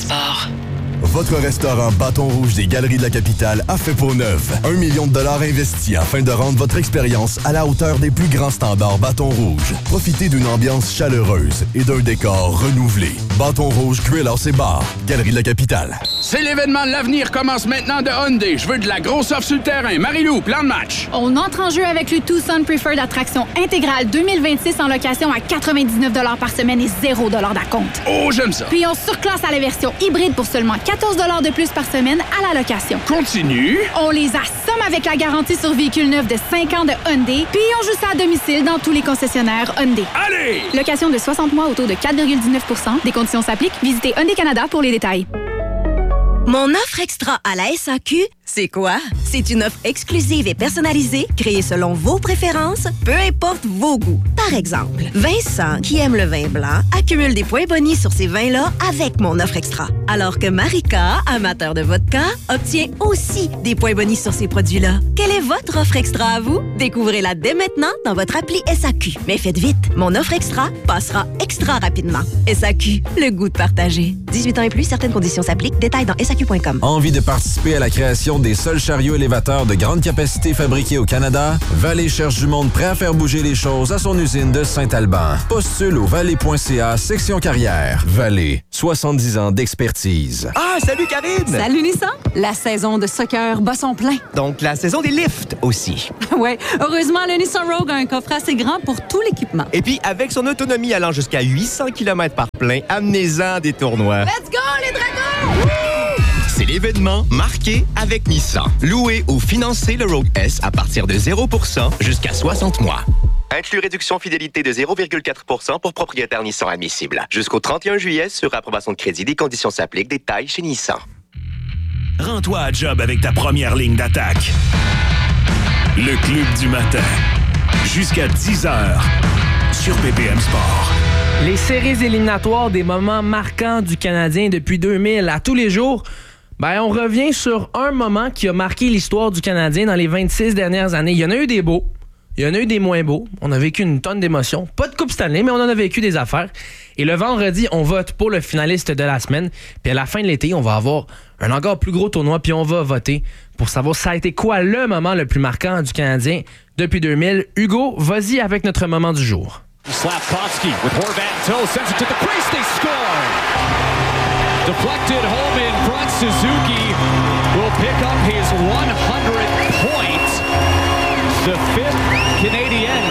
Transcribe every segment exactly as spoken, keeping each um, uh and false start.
Sport. Votre restaurant Bâton Rouge des Galeries de la Capitale a fait peau neuve. Un million de dollars investis afin de rendre votre expérience à la hauteur des plus grands standards Bâton Rouge. Profitez d'une ambiance chaleureuse et d'un décor renouvelé. Bâton Rouge, Grill House et Bar, Galeries de la Capitale. C'est l'événement de l'avenir commence maintenant de Hyundai. Je veux de la grosse offre sur le terrain. Marie-Lou, plan de match. On entre en jeu avec le Tucson Preferred Attraction intégrale deux mille vingt-six en location à quatre-vingt-dix-neuf dollars par semaine et zéro dollars d'acompte. Oh, j'aime ça. Puis on surclasse à la version hybride pour seulement quatorze dollars de plus par semaine à la location. Continue. On les assomme avec la garantie sur véhicule neuf de cinq ans de Hyundai, puis on joue ça à domicile dans tous les concessionnaires Hyundai. Allez! Location de soixante mois au taux de quatre virgule dix-neuf pour cent. Des conditions s'appliquent. Visitez Hyundai Canada pour les détails. Mon offre extra à la S A Q, c'est quoi? C'est une offre exclusive et personnalisée, créée selon vos préférences, peu importe vos goûts. Par exemple, Vincent, qui aime le vin blanc, accumule des points bonus sur ces vins-là avec mon offre extra. Alors que Marika, amateur de vodka, obtient aussi des points bonus sur ces produits-là. Quelle est votre offre extra à vous? Découvrez-la dès maintenant dans votre appli S A Q. Mais faites vite, mon offre extra passera extra rapidement. S A Q, le goût de partager. dix-huit ans et plus, certaines conditions s'appliquent. Détails dans S A Q point com. Envie de participer à la création des seuls chariots élévateurs de grande capacité fabriqués au Canada? Vallée cherche du monde prêt à faire bouger les choses à son usine de Saint-Alban. Postule au vallée point c a, section carrière. Vallée, soixante-dix ans d'expertise. Ah, salut Karine! Salut Nissan! La saison de soccer bat son plein. Donc la saison des lifts aussi. Ouais, heureusement, le Nissan Rogue a un coffre assez grand pour tout l'équipement. Et puis, avec son autonomie allant jusqu'à huit cents kilomètres par plein, amenez-en des tournois. Let's go, les dragons! C'est l'événement marqué avec Nissan. Louez ou financez le Rogue S à partir de zéro pour cent jusqu'à soixante mois. Inclus réduction fidélité de zéro virgule quatre pour cent pour propriétaire Nissan admissible. Jusqu'au trente et un juillet, sur approbation de crédit, des conditions s'appliquent. Détails chez Nissan. Rends-toi à job avec ta première ligne d'attaque. Le Club du matin. Jusqu'à dix heures sur B P M Sport. Les séries éliminatoires des moments marquants du Canadien depuis deux mille à tous les jours. Ben, on revient sur un moment qui a marqué l'histoire du Canadien dans les vingt-six dernières années. Il y en a eu des beaux, il y en a eu des moins beaux. On a vécu une tonne d'émotions. Pas de Coupe Stanley, mais on en a vécu des affaires. Et le vendredi, on vote pour le finaliste de la semaine. Puis à la fin de l'été, on va avoir un encore plus gros tournoi, puis on va voter pour savoir ça a été quoi le moment le plus marquant du Canadien depuis deux mille. Hugo, vas-y avec notre moment du jour. Slafkovsky with Horvat toe sends it to the crease. They score. Deflected home in front. Suzuki will pick up his one hundredth point. The fifth Canadian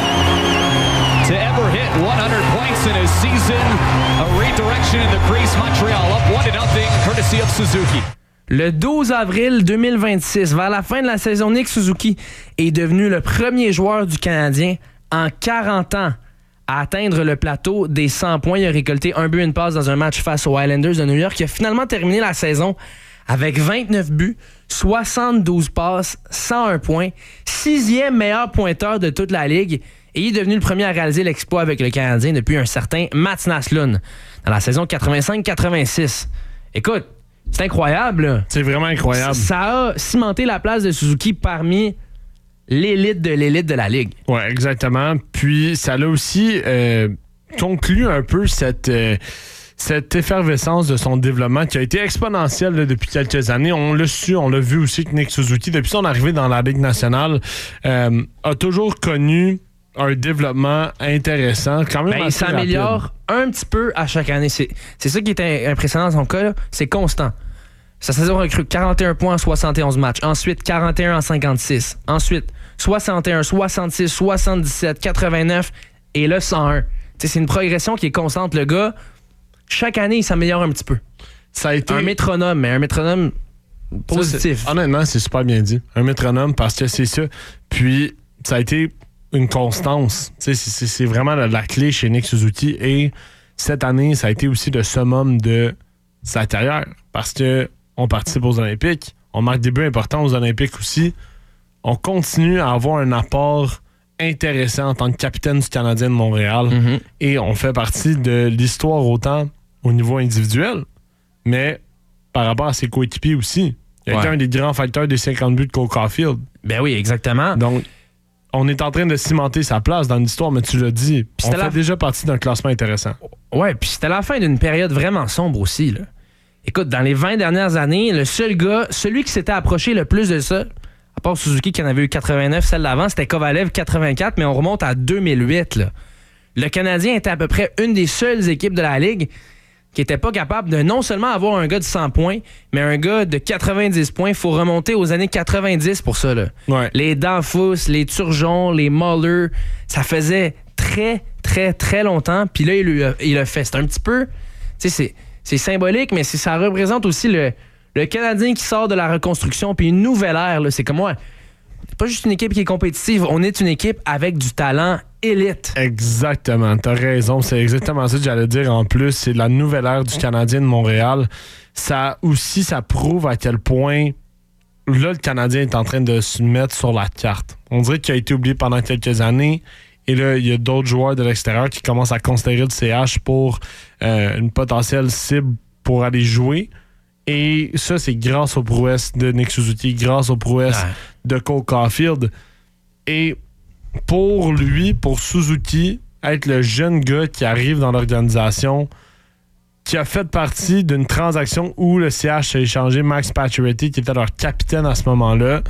to ever hit one hundred points in a season. A redirection in the crease. Montreal up one to nothing, courtesy of Suzuki. Le douze avril deux mille vingt-six, vers la fin de la saison, Nick Suzuki est devenu le premier joueur du Canadien en quarante ans à atteindre le plateau des cent points. Il a récolté un but, une passe dans un match face aux Islanders de New York. Il a finalement terminé la saison avec vingt-neuf buts, soixante-douze passes, cent un points, sixième meilleur pointeur de toute la Ligue. Et il est devenu le premier à réaliser l'exploit avec le Canadien depuis un certain Mats Naslund dans la saison quatre-vingt-cinq quatre-vingt-six. Écoute, c'est incroyable. Là. C'est vraiment incroyable. Ça, ça a cimenté la place de Suzuki parmi l'élite de l'élite de la Ligue. Oui, exactement. Puis ça a aussi euh, conclu un peu cette, euh, cette effervescence de son développement qui a été exponentielle là, depuis quelques années. On l'a su, on l'a vu aussi que Nick Suzuki, depuis son arrivée dans la Ligue nationale, euh, a toujours connu un développement intéressant. Quand même ben, assez il s'améliore rapide. un petit peu à chaque année. C'est, c'est ça qui est impressionnant dans son cas. Là. C'est constant. Sa saison recrue quarante et un points en soixante et onze matchs. Ensuite, quarante et un en cinquante-six. Ensuite, soixante et un, soixante-six, soixante-dix-sept, quatre-vingt-neuf et là, cent un. T'sais, c'est une progression qui est constante. Le gars, chaque année, il s'améliore un petit peu. Ça a été un métronome, mais un métronome positif. Ça, honnêtement, c'est super bien dit. Un métronome parce que c'est ça. Puis, ça a été une constance. C'est, c'est, c'est vraiment la, la clé chez Nick Suzuki. Et cette année, ça a été aussi le summum de sa carrière. Parce que on participe aux Olympiques, on marque des buts importants aux Olympiques aussi. On continue à avoir un apport intéressant en tant que capitaine du Canadien de Montréal. Mm-hmm. Et on fait partie de l'histoire autant au niveau individuel, mais par rapport à ses coéquipiers aussi. Il a ouais. été un des grands facteurs des cinquante buts de Cole Caulfield. Ben oui, exactement. Donc, on est en train de cimenter sa place dans l'histoire, mais tu l'as dit. On fait la... déjà partie d'un classement intéressant. Ouais, puis c'était la fin d'une période vraiment sombre aussi, là. Écoute, dans les vingt dernières années, le seul gars, celui qui s'était approché le plus de ça, à part Suzuki qui en avait eu quatre-vingt-neuf, celle d'avant, c'était Kovalev quatre-vingt-quatre, mais on remonte à deux mille huit. Là. Le Canadien était à peu près une des seules équipes de la Ligue qui n'était pas capable de non seulement avoir un gars de cent points, mais un gars de quatre-vingt-dix points. Il faut remonter aux années quatre-vingt-dix pour ça. Là. Ouais. Les Danfus, les Turgeon, les Muller, ça faisait très, très, très longtemps. Puis là, il l'a il fait. C'est un petit peu... Tu sais, c'est, c'est symbolique, mais c'est, ça représente aussi le, le Canadien qui sort de la reconstruction puis une nouvelle ère. Là. C'est comme moi... C'est pas juste une équipe qui est compétitive, on est une équipe avec du talent élite. Exactement, t'as raison. C'est exactement ça que j'allais dire en plus. C'est la nouvelle ère du Canadien de Montréal. Ça aussi, ça prouve à quel point là, le Canadien est en train de se mettre sur la carte. On dirait qu'il a été oublié pendant quelques années. Et là, il y a d'autres joueurs de l'extérieur qui commencent à considérer le C H pour euh, une potentielle cible pour aller jouer. Et ça, c'est grâce aux prouesses de Nick Suzuki, grâce aux prouesses ouais. de Cole Caulfield. Et pour lui, pour Suzuki, être le jeune gars qui arrive dans l'organisation, qui a fait partie d'une transaction où le C H a échangé Max Pacioretty, qui était leur capitaine à ce moment-là,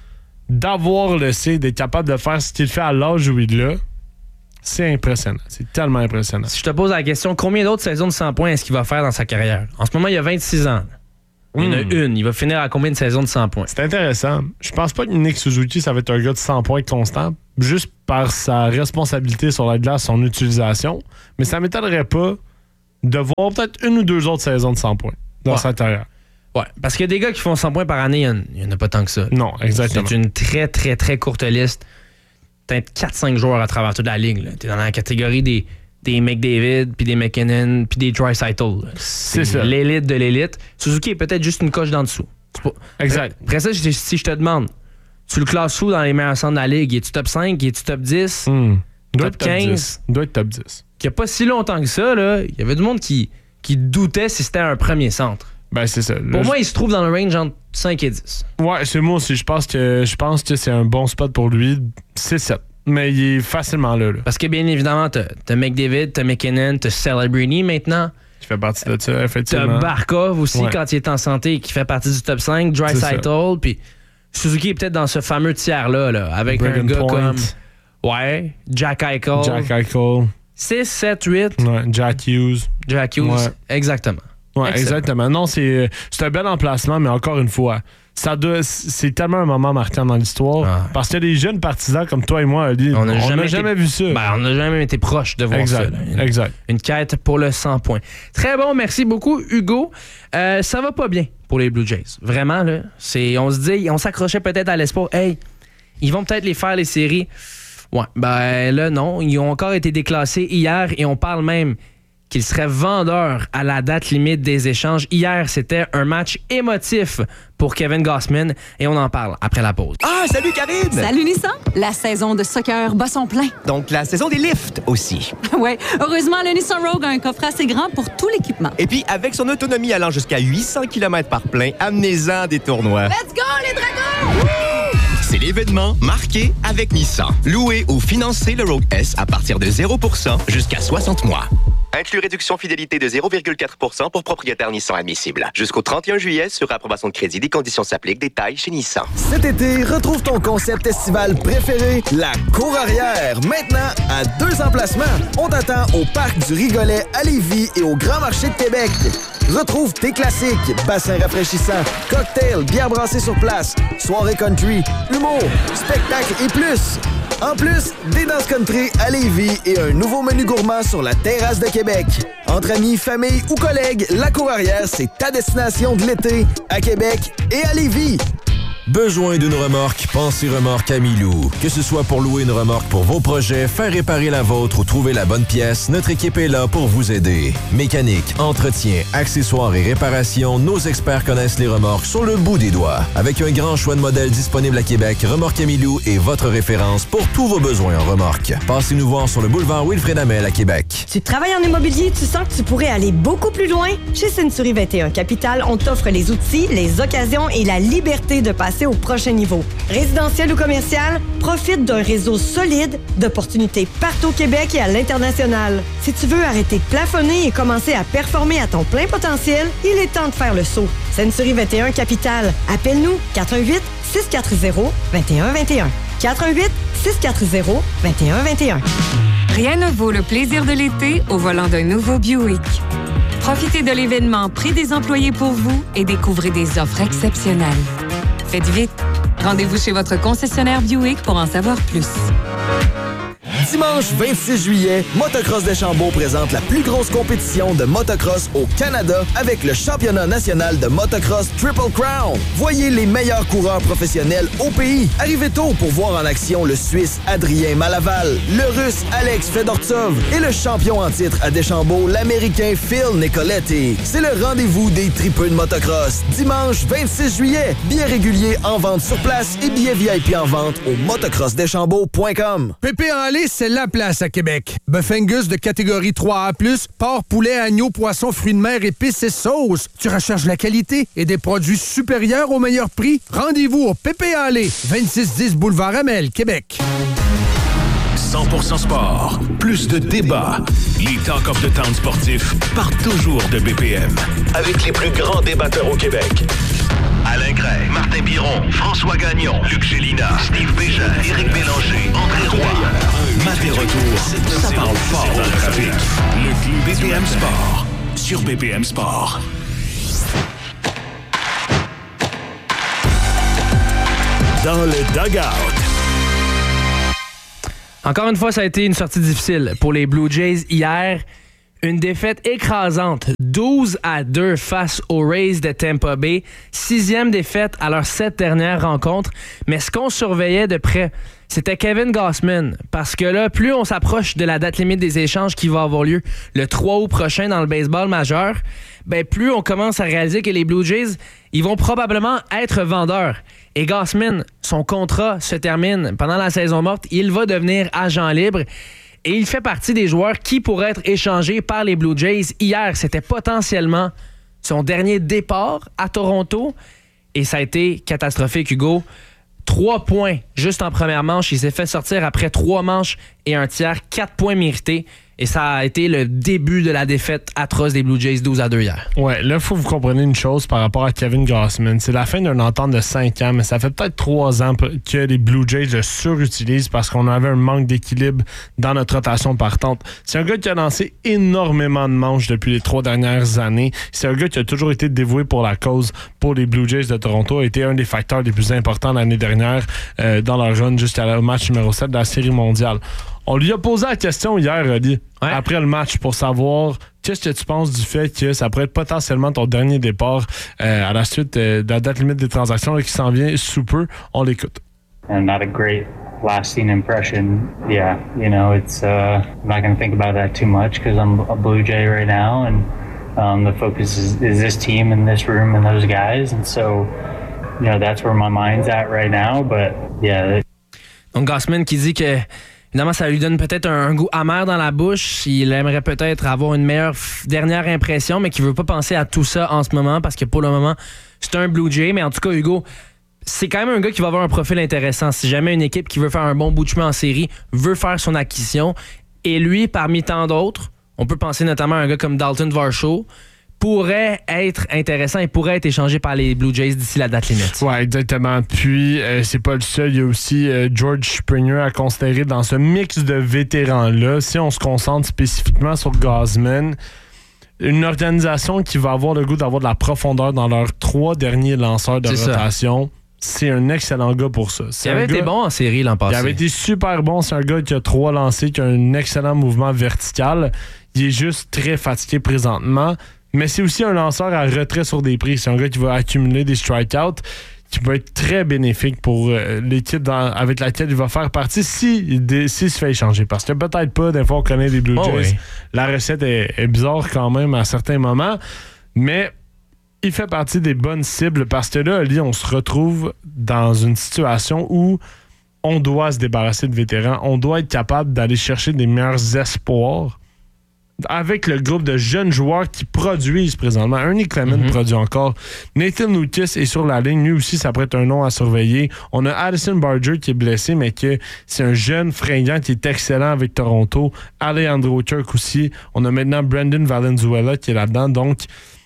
d'avoir le C, d'être capable de faire ce qu'il fait à l'âge où il est là, c'est impressionnant. C'est tellement impressionnant. Si je te pose la question, combien d'autres saisons de cent points est-ce qu'il va faire dans sa carrière? En ce moment, il a vingt-six ans. Il y en a mmh. une. Il va finir à combien de saisons de cent points? C'est intéressant. Je pense pas que Nick Suzuki, ça va être un gars de cent points constant, juste par sa responsabilité sur la glace, son utilisation. Mais ça m'étonnerait pas de voir peut-être une ou deux autres saisons de cent points dans ouais. sa carrière. Ouais, parce qu'il y a des gars qui font cent points par année, il n'y en, en a pas tant que ça. Non, exactement. C'est une très, très, très courte liste. Peut-être quatre cinq joueurs à travers toute la ligue. T'es dans la catégorie des... des McDavid, puis des McKinnon, puis des Draisaitl. C'est, c'est l'élite de l'élite. Suzuki est peut-être juste une coche d'en dessous. Pas... Exact. Après ça, si je te demande, tu le classes où dans les meilleurs centres de la Ligue? Es-tu top cinq? Es-tu top dix? Mm. Doit top quinze? Doit être top dix. Il n'y a pas si longtemps que ça, là, il y avait du monde qui, qui doutait si c'était un premier centre. Ben, c'est ça. Pour le... moi, il se trouve dans le range entre cinq et dix. Ouais, c'est moi aussi. Je pense que, je pense que c'est un bon spot pour lui. C'est sept. Mais il est facilement là, là. Parce que bien évidemment, t'as, t'as McDavid, t'as McKinnon, t'as Celebrini maintenant. Qui fait partie de ça, effectivement. T'as Barkov aussi, ouais. quand il est en santé, qui fait partie du top cinq. Draisaitl, puis Suzuki est peut-être dans ce fameux tiers-là, là, avec Braden un gars Point. Comme... Ouais, Jack Eichel. Jack Eichel. six, sept, huit. Ouais, Jack Hughes. Jack Hughes, ouais. exactement. Ouais, Excellent. exactement. Non, c'est, c'est un bel emplacement, mais encore une fois... Ça doit, c'est tellement un moment marquant dans l'histoire. Ah. Parce que les jeunes partisans comme toi et moi, Ali, on n'a jamais, jamais vu ça. Ben, on n'a jamais été proche de voir exact, ça. Une, exact. Une quête pour le cent points. Très bon, merci beaucoup, Hugo. Euh, ça va pas bien pour les Blue Jays. Vraiment, là. C'est, on se dit, on s'accrochait peut-être à l'espoir. Hey, ils vont peut-être les faire, les séries. Ouais, ben là, non. Ils ont encore été déclassés hier et on parle même qu'il serait vendeur à la date limite des échanges. Hier, c'était un match émotif pour Kevin Gausman et on en parle après la pause. Ah, salut Karine! Salut Nissan! La saison de soccer bat son plein. Donc la saison des lifts aussi. Oui, heureusement, le Nissan Rogue a un coffre assez grand pour tout l'équipement. Et puis, avec son autonomie allant jusqu'à huit cents kilomètres par plein, amenez-en des tournois. Let's go les dragons! Woo! C'est l'événement marqué avec Nissan. Louez ou financez le Rogue S à partir de zéro pour cent jusqu'à soixante mois. Inclus réduction fidélité de zéro virgule quatre pour cent pour propriétaire Nissan admissible. Jusqu'au trente et un juillet, sur approbation de crédit, des conditions s'appliquent. Détails chez Nissan. Cet été, retrouve ton concept estival préféré, la Cour Arrière. Maintenant, à deux emplacements. On t'attend au Parc du Rigolet à Lévis et au Grand Marché de Québec. Retrouve tes classiques, bassins rafraîchissants, cocktails, bières brassées sur place, soirée country, humour, spectacle et plus. En plus, des danses country à Lévis et un nouveau menu gourmand sur la terrasse de Québec. Entre amis, famille ou collègues, la Cour Arrière, c'est ta destination de l'été à Québec et à Lévis. Besoin d'une remorque? Pensez Remorque Amilou. Que ce soit pour louer une remorque pour vos projets, faire réparer la vôtre ou trouver la bonne pièce, notre équipe est là pour vous aider. Mécanique, entretien, accessoires et réparation, nos experts connaissent les remorques sur le bout des doigts. Avec un grand choix de modèles disponibles à Québec, Remorque Amilou est votre référence pour tous vos besoins en remorque. Passez-nous voir sur le boulevard Wilfrid Hamel à Québec. Tu travailles en immobilier, tu sens que tu pourrais aller beaucoup plus loin? Chez Century vingt et un Capital, on t'offre les outils, les occasions et la liberté de passer passer au prochain niveau. Résidentiel ou commercial, profite d'un réseau solide d'opportunités partout au Québec et à l'international. Si tu veux arrêter de plafonner et commencer à performer à ton plein potentiel, il est temps de faire le saut. Century vingt et un Capital. Appelle-nous quatre un huit, six quatre zéro, deux un deux un. quatre un huit, six quatre zéro, deux un deux un. Rien ne vaut le plaisir de l'été au volant d'un nouveau Buick. Profitez de l'événement Prix des employés pour vous et découvrez des offres exceptionnelles. Faites vite. Rendez-vous chez votre concessionnaire Buick pour en savoir plus. Dimanche vingt-six juillet, Motocross Deschambault présente la plus grosse compétition de motocross au Canada avec le championnat national de motocross Triple Crown. Voyez les meilleurs coureurs professionnels au pays. Arrivez tôt pour voir en action le Suisse Adrien Malaval, le Russe Alex Fedortsov et le champion en titre à Deschambault, l'Américain Phil Nicoletti. C'est le rendez-vous des tripeux de motocross. Dimanche vingt-six juillet, billets réguliers en vente sur place et billets V I P en vente au motocross deschambault point com. Pépé en lait, c'est la place à Québec. Bœuf Angus de catégorie trois A plus, porc, poulet, agneau, poisson, fruits de mer, épices et sauces. Tu recherches la qualité et des produits supérieurs au meilleur prix? Rendez-vous au Pépé en lait, vingt-six dix Boulevard Amel, Québec. cent pour cent sport, plus de débats. Les Talk of the Town sportifs partent toujours de B P M. Avec les plus grands débatteurs au Québec. Alain Gray, Martin Biron, François Gagnon, Luc Gélina, Steve Bégin, Éric Bélanger, André Roy. Mat et retour, ça parle fort dans le trafic. Le club B P M Sport, sur B P M Sport. Dans le dugout. Encore une fois, ça a été une sortie difficile pour les Blue Jays hier. Une défaite écrasante, douze à deux face aux Rays de Tampa Bay. Sixième défaite à leurs sept dernières rencontres. Mais ce qu'on surveillait de près, c'était Kevin Gausman. Parce que là, plus on s'approche de la date limite des échanges qui va avoir lieu le trois août prochain dans le baseball majeur, ben plus on commence à réaliser que les Blue Jays, ils vont probablement être vendeurs. Et Gausman, son contrat se termine pendant la saison morte. Il va devenir agent libre. Et il fait partie des joueurs qui pourraient être échangés par les Blue Jays. Hier, c'était potentiellement son dernier départ à Toronto. Et ça a été catastrophique, Hugo. Trois points juste en première manche. Il s'est fait sortir après trois manches et un tiers. Quatre points mérités. Et ça a été le début de la défaite atroce des Blue Jays douze à deux hier. Ouais, là, il faut que vous compreniez une chose par rapport à Kevin Gausman. C'est la fin d'une entente de cinq ans, mais ça fait peut-être trois ans que les Blue Jays le surutilisent parce qu'on avait un manque d'équilibre dans notre rotation partante. C'est un gars qui a lancé énormément de manches depuis les trois dernières années. C'est un gars qui a toujours été dévoué pour la cause pour les Blue Jays de Toronto. A été un des facteurs les plus importants l'année dernière euh, dans leur run jusqu'à le match numéro sept de la Série mondiale. On lui a posé la question hier, Oli, ouais. après le match, pour savoir qu'est-ce que tu penses du fait que ça pourrait être potentiellement ton dernier départ euh, à la suite euh, de la date limite des transactions là, qui s'en vient sous peu. On l'écoute. And not a great lasting impression. Yeah, you know, it's uh, I'm not going to think about that too much because I'm a Blue Jay right now, and um, the focus is, is this team and this room and those guys, and so you know that's where my mind's at right now. But yeah. Donc Gausman qui dit que évidemment, ça lui donne peut-être un, un goût amer dans la bouche. Il aimerait peut-être avoir une meilleure f- dernière impression, mais qu'il ne veut pas penser à tout ça en ce moment parce que pour le moment, c'est un Blue Jay. Mais en tout cas, Hugo, c'est quand même un gars qui va avoir un profil intéressant. Si jamais une équipe qui veut faire un bon bout de chemin en série veut faire son acquisition, et lui, parmi tant d'autres, on peut penser notamment à un gars comme Dalton Varsho, pourrait être intéressant et pourrait être échangé par les Blue Jays d'ici la date limite. Oui, exactement. Puis, euh, c'est pas le seul. Il y a aussi euh, George Springer à considérer dans ce mix de vétérans-là. Si on se concentre spécifiquement sur Gausman, une organisation qui va avoir le goût d'avoir de la profondeur dans leurs trois derniers lanceurs de c'est rotation, ça. C'est un excellent gars pour ça. C'est il avait été gars, bon en série l'an passé. Il avait été super bon. C'est un gars qui a trois lancés, qui a un excellent mouvement vertical. Il est juste très fatigué présentement. Mais c'est aussi un lanceur à retrait sur des prises. C'est un gars qui va accumuler des strikeouts, qui peut être très bénéfique pour euh, l'équipe dans, avec laquelle il va faire partie s'il si, si se fait échanger. Parce que peut-être pas, des fois on connaît des Blue Jays. Oh oui. La recette est, est bizarre quand même à certains moments. Mais il fait partie des bonnes cibles parce que là, Ali, on se retrouve dans une situation où on doit se débarrasser de vétérans. On doit être capable d'aller chercher des meilleurs espoirs avec le groupe de jeunes joueurs qui produisent présentement. Ernie Clement mm-hmm. produit encore. Nathan Lucas est sur la ligne. Lui aussi, ça pourrait être un nom à surveiller. On a Addison Barger qui est blessé, mais que c'est un jeune fringant qui est excellent avec Toronto. Alejandro Kirk aussi. On a maintenant Brandon Valenzuela qui est là-dedans. Donc,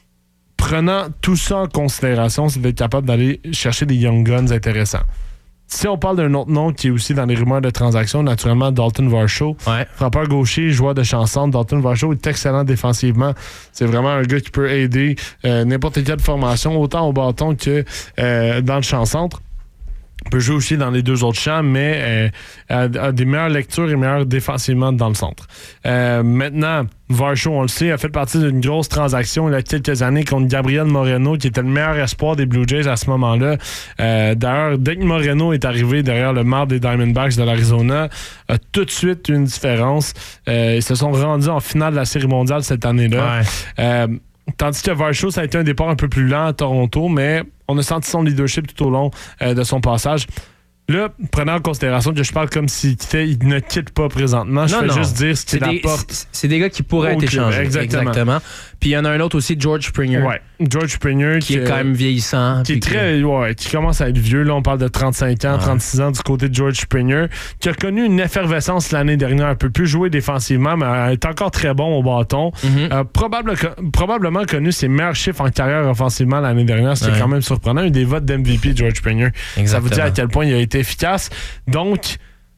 prenant tout ça en considération, c'est d'être capable d'aller chercher des young guns intéressants. Si on parle d'un autre nom qui est aussi dans les rumeurs de transactions, naturellement, Dalton Varsho. Ouais. Frappeur gaucher, joueur de chanson. Dalton Varsho est excellent défensivement. C'est vraiment un gars qui peut aider euh, n'importe quelle formation, autant au bâton que euh, dans le champ-centre. Il peut jouer aussi dans les deux autres champs, mais euh, a, a des meilleures lectures et meilleurs défensivement dans le centre. Euh, maintenant, Varsho, on le sait, a fait partie d'une grosse transaction il y a quelques années contre Gabriel Moreno, qui était le meilleur espoir des Blue Jays à ce moment-là. Euh, d'ailleurs, dès que Moreno est arrivé derrière le marbre des Diamondbacks de l'Arizona, a tout de suite eu une différence. Euh, ils se sont rendus en finale de la Série mondiale cette année-là. Ouais. Euh, tandis que Varsho, ça a été un départ un peu plus lent à Toronto, mais on a senti son leadership tout au long euh, de son passage. Là, prenant en considération que je parle comme s'il quittait, il ne quitte pas présentement. Je non, fais non. juste dire ce qu'il des, apporte. C'est, c'est des gars qui pourraient okay, être échangés. Exactement. exactement. Puis il y en a un autre aussi, George Springer. Ouais, George Springer. Qui, qui est quand même vieillissant. Qui est très, que... ouais, qui commence à être vieux. Là, on parle de trente-cinq ans, ouais. trente-six ans du côté de George Springer, qui a connu une effervescence l'année dernière. Un peu plus joué défensivement, mais est encore très bon au bâton. Mm-hmm. Euh, probable, probablement connu ses meilleurs chiffres en carrière offensivement l'année dernière. C'était ouais. quand même surprenant. Un des votes d'M V P, George Springer. Exactement. Ça vous dit à quel point il a été efficace. Donc,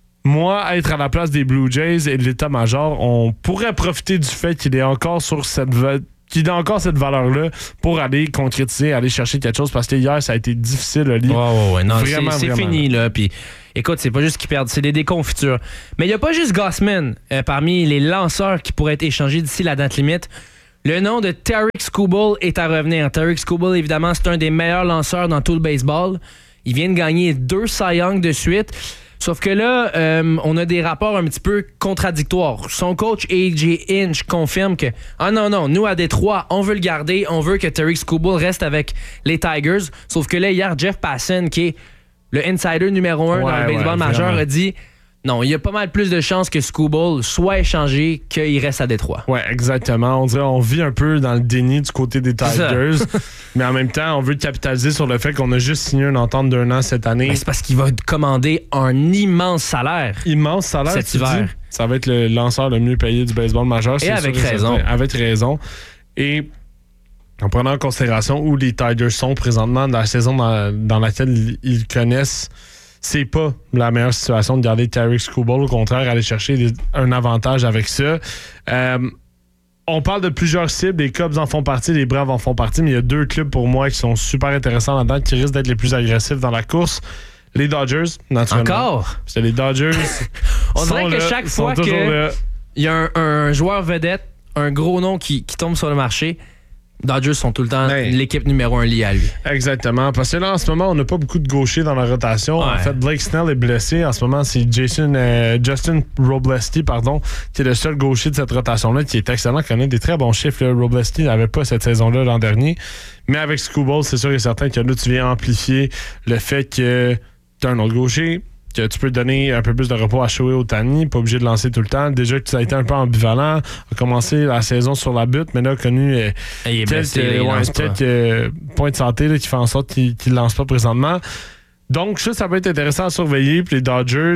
moi, être à la place des Blue Jays et de l'état-major, on pourrait profiter du fait qu'il est encore sur cette qu'il a encore cette valeur-là pour aller concrétiser, aller chercher quelque chose, parce que hier, ça a été difficile à lire. Oh, ouais, ouais. Non, vraiment, c'est, c'est vraiment. fini, là. Puis, écoute, c'est pas juste qu'ils perdent, c'est des déconfitures. Mais il n'y a pas juste Gausman euh, parmi les lanceurs qui pourraient être échangés d'ici la date limite. Le nom de Tarik Skubal est à revenir. Tarik Skubal, évidemment, c'est un des meilleurs lanceurs dans tout le baseball. Il vient de gagner deux Cy Young de suite. Sauf que là, euh, on a des rapports un petit peu contradictoires. Son coach A J Hinch confirme que « Ah non, non, nous à Détroit, on veut le garder, on veut que Tarik Skubal reste avec les Tigers. » Sauf que là, hier, Jeff Passan, qui est le insider numéro un ouais, dans le baseball ouais, majeur, vraiment. a dit « Non, il y a pas mal plus de chances que Skubal soit échangé qu'il reste à Détroit. » Ouais, exactement. On dirait qu'on vit un peu dans le déni du côté des Tigers. Mais en même temps, on veut capitaliser sur le fait qu'on a juste signé une entente d'un an cette année. Mais c'est parce qu'il va commander un immense salaire. Immense salaire, cet hiver. Dis, ça va être le lanceur le mieux payé du baseball majeur. Et c'est avec sûr, raison. C'est, avec raison. Et en prenant en considération où les Tigers sont présentement dans la saison dans, dans laquelle ils connaissent, c'est pas la meilleure situation de garder Tarik Skubal. Au contraire, aller chercher des, un avantage avec ça. Euh, on parle de plusieurs cibles. Les Cubs en font partie, les Braves en font partie, mais il y a deux clubs pour moi qui sont super intéressants là-dedans, qui risquent d'être les plus agressifs dans la course. Les Dodgers, naturellement. Encore? C'est les Dodgers. On dirait que là, chaque fois qu'il y a un, un joueur vedette, un gros nom qui, qui tombe sur le marché, Dodgers sont tout le temps hey. l'équipe numéro un liée à lui. Exactement. Parce que là, en ce moment, on n'a pas beaucoup de gauchers dans la rotation. Ouais. En fait, Blake Snell est blessé. En ce moment, c'est Jason, euh, Justin Roblesky, pardon, qui est le seul gaucher de cette rotation-là, qui est excellent, qui connaît des très bons chiffres. Là. Roblesky n'avait pas cette saison-là l'an dernier. Mais avec Skubal, c'est sûr et certain que là, tu viens amplifier le fait que tu as un autre gaucher, que tu peux donner un peu plus de repos à Shohei Ohtani, pas obligé de lancer tout le temps. Déjà que ça a été un peu ambivalent, a commencé la saison sur la butte, mais là a connu euh, quelques, blessé, ouais, quelques euh, points de santé là, qui font en sorte qu'il ne lance pas présentement. Donc ça, ça va être intéressant à surveiller. Puis les Dodgers,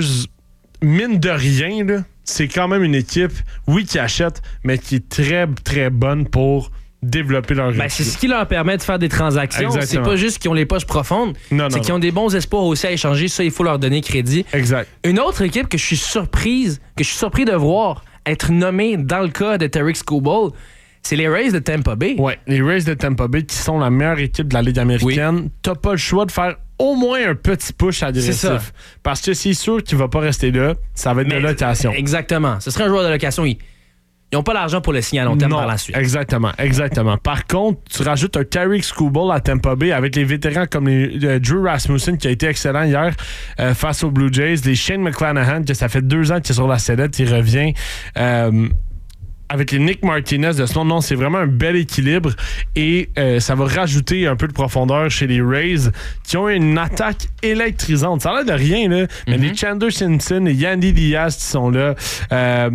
mine de rien, là, c'est quand même une équipe, oui, qui achète, mais qui est très, très bonne pour développer leur ben, c'est ce qui leur permet de faire des transactions. Exactement. C'est pas juste qu'ils ont les poches profondes, non, c'est non, qu'ils non. ont des bons espoirs aussi à échanger. Ça, il faut leur donner crédit. Exact. Une autre équipe que je suis surprise, que je suis surpris de voir être nommée dans le cas de Tarik Skubal, c'est les Rays de Tampa Bay. Ouais, les Rays de Tampa Bay qui sont la meilleure équipe de la Ligue américaine. Oui. T'as pas le choix de faire au moins un petit push agressif. Parce que c'est sûr qu'il va pas rester là. Ça va être Mais, de location. Exactement. Ce serait un joueur de location. Il... Ils n'ont pas l'argent pour le signer à long terme non, par la suite. Exactement, exactement. Par contre, tu rajoutes un Tarik Skubal à Tampa Bay avec les vétérans comme les, euh, Drew Rasmussen qui a été excellent hier euh, face aux Blue Jays, les Shane McClanahan que ça fait deux ans qu'il est sur la sellette, il revient. Euh, avec les Nick Martinez de ce nom, non, c'est vraiment un bel équilibre et euh, ça va rajouter un peu de profondeur chez les Rays qui ont une attaque électrisante. Ça a l'air de rien, là, mais mm-hmm. les Chandler Simpson et Yandy Diaz qui sont là. Euh,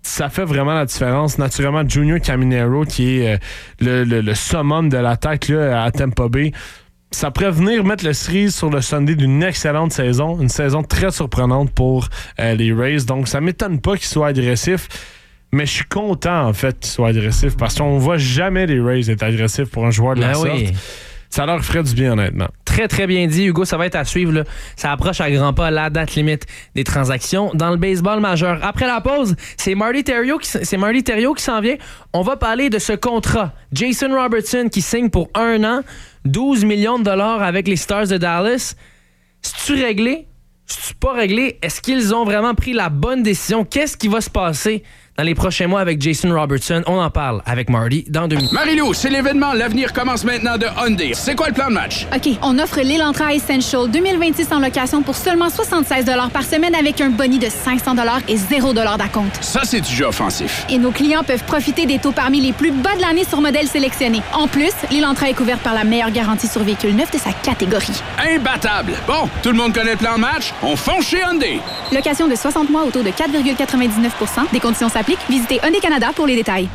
ça fait vraiment la différence. Naturellement, Junior Caminero, qui est euh, le, le, le summum de l'attaque là, à Tampa Bay, ça pourrait venir mettre le cerise sur le Sunday d'une excellente saison, une saison très surprenante pour euh, les Rays. Donc, ça m'étonne pas qu'ils soient agressifs, mais je suis content, en fait, qu'ils soient agressifs parce qu'on voit jamais les Rays être agressifs pour un joueur de la ben sorte. Oui. Ça leur ferait du bien, honnêtement. Très, très bien dit, Hugo. Ça va être à suivre. Là. Ça approche à grands pas la date limite des transactions dans le baseball majeur. Après la pause, c'est Marty Theriot qui, c'est Marty Theriot qui s'en vient. On va parler de ce contrat. Jason Robertson qui signe pour un an, douze millions de dollars avec les Stars de Dallas. C'est-tu réglé? C'est-tu pas réglé? Est-ce qu'ils ont vraiment pris la bonne décision? Qu'est-ce qui va se passer dans les prochains mois avec Jason Robertson? On en parle avec Marty dans deux minutes. Marie-Lou, c'est l'événement. L'avenir commence maintenant de Hyundai. C'est quoi le plan de match? OK, on offre l'Elantra Essential deux mille vingt-six en location pour seulement soixante-seize dollars par semaine avec un boni de cinq cents dollars et zéro dollars d'acompte. Ça, c'est du jeu offensif. Et nos clients peuvent profiter des taux parmi les plus bas de l'année sur modèles sélectionnés. En plus, l'Elantra est couverte par la meilleure garantie sur véhicule neuf de sa catégorie. Imbattable! Bon, tout le monde connaît le plan de match? On fonce chez Hyundai! Location de soixante mois au taux de quatre virgule quatre-vingt-dix-neuf pour cent. Des conditions s'appliquent. Visitez Hyundai Canada pour les détails.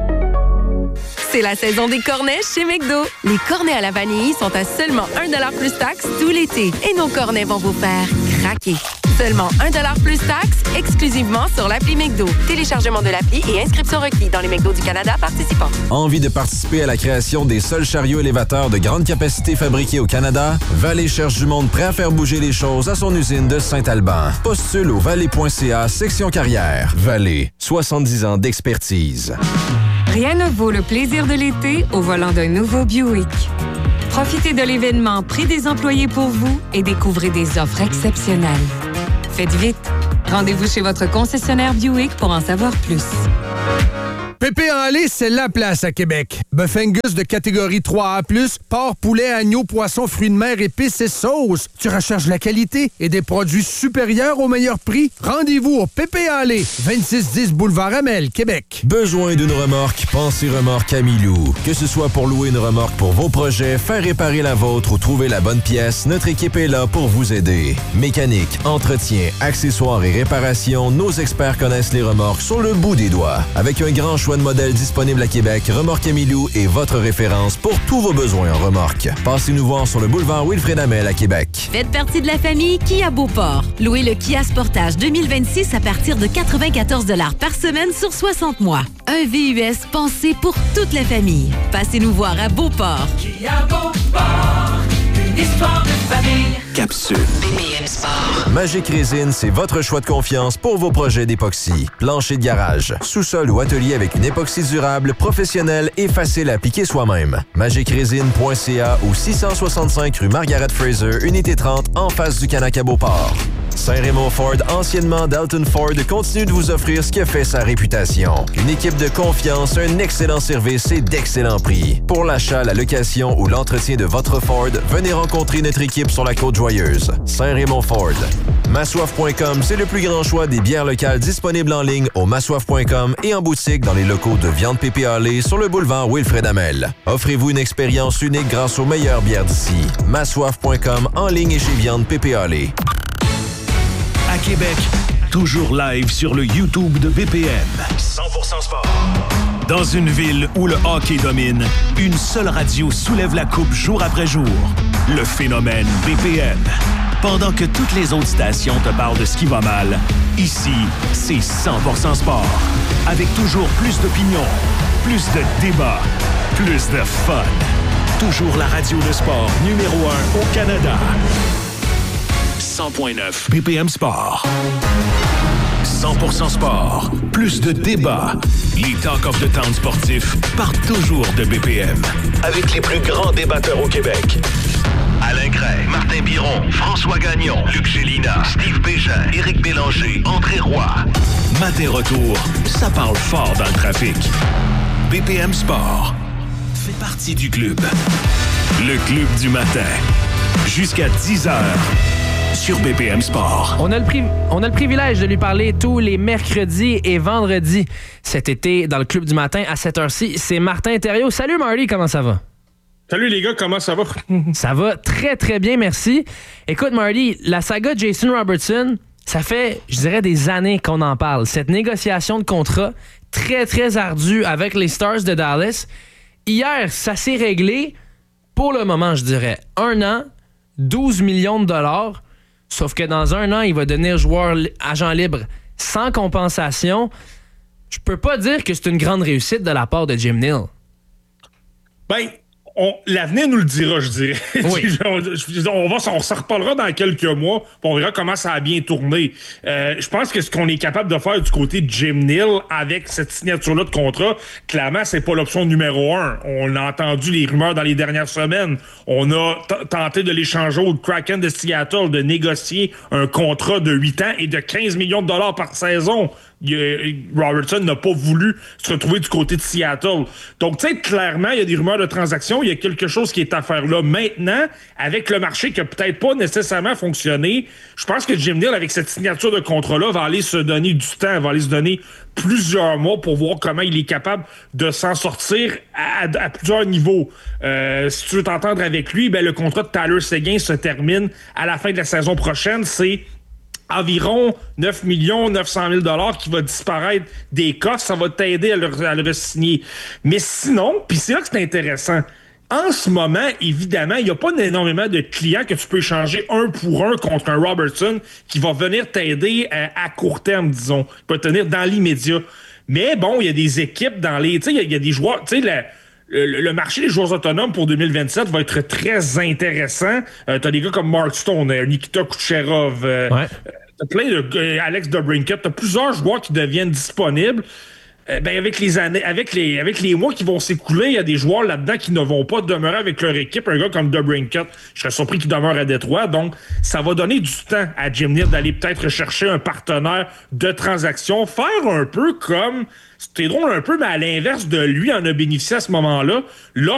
C'est la saison des cornets chez McDo. Les cornets à la vanille sont à seulement un dollar plus taxe tout l'été. Et nos cornets vont vous faire craquer. Seulement un dollar plus taxe, exclusivement sur l'appli McDo. Téléchargement de l'appli et inscription requis dans les McDo du Canada participants. Envie de participer à la création des seuls chariots élévateurs de grande capacité fabriqués au Canada? Vallée cherche du monde prêt à faire bouger les choses à son usine de Saint-Alban. Postule au vallée point c a section carrière. Vallée, soixante-dix ans d'expertise. Rien ne vaut le plaisir de l'été au volant d'un nouveau Buick. Profitez de l'événement Prix des employés pour vous et découvrez des offres exceptionnelles. Faites vite. Rendez-vous chez votre concessionnaire Buick pour en savoir plus. Pépé en lait, c'est la place à Québec. Bœuf Angus de catégorie trois A plus, porc, poulet, agneau, poisson, fruits de mer, épices et sauces. Tu recherches la qualité et des produits supérieurs au meilleur prix? Rendez-vous au Pépé en lait, vingt-six dix Boulevard Amel, Québec. Besoin d'une remorque? Pensez remorque Amilou. Que ce soit pour louer une remorque pour vos projets, faire réparer la vôtre ou trouver la bonne pièce, notre équipe est là pour vous aider. Mécanique, entretien, accessoires et réparations, nos experts connaissent les remorques sur le bout des doigts. Avec un grand choix de modèles disponibles à Québec, Remorque Amilou est votre référence pour tous vos besoins en remorque. Passez nous voir sur le boulevard Wilfrid Hamel à Québec. Faites partie de la famille Kia Beauport. Louez le Kia Sportage deux mille vingt-six à partir de quatre-vingt-quatorze dollars par semaine sur soixante mois. Un V U S pensé pour toute la famille. Passez nous voir à Beauport. Kia Beauport, une histoire de famille. Capsule. B P M Sport. Magic Résine, c'est votre choix de confiance pour vos projets d'époxy. Plancher de garage, sous-sol ou atelier avec une époxy durable, professionnelle et facile à appliquer soi-même. magic résine point c a ou six cent soixante-cinq rue Margaret Fraser, unité trente, en face du Canac à Beauport. Saint-Raymond Ford, anciennement Dalton Ford, continue de vous offrir ce qui a fait sa réputation. Une équipe de confiance, un excellent service et d'excellents prix. Pour l'achat, la location ou l'entretien de votre Ford, venez rencontrer notre équipe sur la Côte-Joyeuse. Saint-Raymond Ford. Massoif point com, c'est le plus grand choix des bières locales disponibles en ligne au massoif point com et en boutique dans les locaux de Viande Pépé Allé sur le boulevard Wilfrid Hamel. Offrez-vous une expérience unique grâce aux meilleures bières d'ici. massoif point com, en ligne et chez Viande Pépé Allé. À Québec, toujours live sur le YouTube de B P M. cent pour cent sport. Dans une ville où le hockey domine, une seule radio soulève la coupe jour après jour. Le phénomène B P M. Pendant que toutes les autres stations te parlent de ce qui va mal, ici, c'est cent pour cent sport. Avec toujours plus d'opinions, plus de débats, plus de fun. Toujours la radio de sport numéro un au Canada. cent point neuf B P M Sport. cent pour cent sport. Plus de débats. Les Talk of the Town sportifs partent toujours de B P M. Avec les plus grands débatteurs au Québec. Alain Gray, Martin Biron, François Gagnon, Luc Gélina, Steve Bégin, Éric Bélanger, André Roy. Matin retour, ça parle fort dans le trafic. B P M Sport fait partie du club. Le club du matin. Jusqu'à dix heures. Sur B P M Sport. On a, le pri- on a le privilège de lui parler tous les mercredis et vendredis cet été dans le Club du matin à cette heure-ci. C'est Martin Theriot. Salut Marty, comment ça va? Salut les gars, comment ça va? Ça va très très bien, merci. Écoute Marty, la saga Jason Robertson, Ça fait, je dirais, des années qu'on en parle. Cette négociation de contrat très, très ardue avec les Stars de Dallas. Hier, ça s'est réglé pour le moment, je dirais. Un an, douze millions de dollars. Sauf que dans un an, il va devenir joueur agent libre sans compensation. Je peux pas dire que c'est une grande réussite de la part de Jim Nill. Ben, on, l'avenir nous le dira, je dirais. Oui. on, on, va, on s'en reparlera dans quelques mois, puis on verra comment ça a bien tourné. Euh, je pense que ce qu'on est capable de faire du côté de Jim Nill avec cette signature-là de contrat, clairement, c'est pas l'option numéro un. On a entendu les rumeurs dans les dernières semaines. On a t- tenté de l'échanger au Kraken de Seattle, de négocier un contrat de huit ans et de quinze millions de dollars par saison. Robertson n'a pas voulu se retrouver du côté de Seattle. Donc, tu sais, clairement, il y a des rumeurs de transactions. Il y a quelque chose qui est à faire là. Maintenant, avec le marché qui n'a peut-être pas nécessairement fonctionné, je pense que Jim Nill, avec cette signature de contrat-là, va aller se donner du temps, va aller se donner plusieurs mois pour voir comment il est capable de s'en sortir à, à, à plusieurs niveaux. Euh, si tu veux t'entendre avec lui, ben, le contrat de Tyler Seguin se termine à la fin de la saison prochaine. C'est environ neuf millions neuf cent mille dollars qui va disparaître des costs. Ça va t'aider à le, à le re-signer. Mais sinon, puis c'est là que c'est intéressant, en ce moment, évidemment, il n'y a pas énormément de clients que tu peux échanger un pour un contre un Robertson qui va venir t'aider à, à court terme, disons. Il peut te tenir dans l'immédiat. Mais bon, il y a des équipes dans les... Tu sais, il y, y a des joueurs... Tu sais, la... Le marché des joueurs autonomes pour deux mille vingt-sept va être très intéressant. Euh, t'as des gars comme Mark Stone, euh, Nikita Kucherov, euh, ouais. euh, t'as plein de euh, Alex DeBrincat, t'as plusieurs joueurs qui deviennent disponibles. Euh, ben avec les années, avec les, avec les mois qui vont s'écouler, il y a des joueurs là-dedans qui ne vont pas demeurer avec leur équipe. Un gars comme DeBrincat, je serais surpris qu'il demeure à Détroit. Donc, ça va donner du temps à Jim Nill d'aller peut-être chercher un partenaire de transaction, faire un peu comme... C'était drôle un peu, mais à l'inverse de lui, en a bénéficié à ce moment-là. Là,